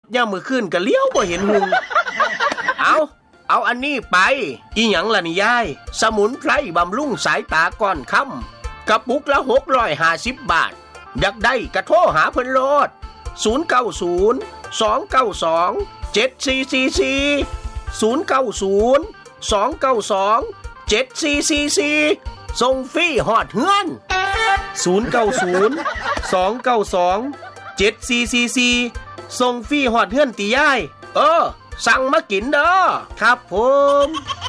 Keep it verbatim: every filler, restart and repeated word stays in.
ย่ามมื้อคืนก็เลี้ยวบ่เห็นหุงเอาเอาอันนี้ไปอีหยังล่ะนี่ยายสมุนไพรบำรุงสายตาก่อนค่ำกระปุกละหกร้อยห้าสิบบาทอยากได้กระโทรหาเพิ่นโลดศูนย์ เก้า ศูนย์ สอง เก้า สอง เจ็ด สี่ สี่ สี่ ศูนย์ เก้า ศูนย์ สอง เก้า สอง เจ็ด สี่ สี่ สี่ส่งฟรีฮอดเฮือนศูนย์ เก้า ศูนย์ สอง เก้า สอง เจ็ด สี่ สี่ สี่ส่งฟรีฮอดเฮือนติยายเออสั่งมากินเด้อครับผม